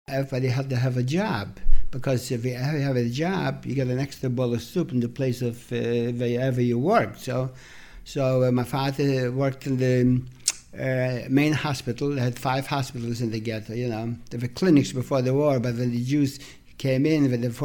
everybody had to have a job, because if you have a job, you get an extra bowl of soup in the place of wherever you worked. So my father worked in the main hospital. They had 5 hospitals in the ghetto. There were clinics before the war, but when the Jews came in with the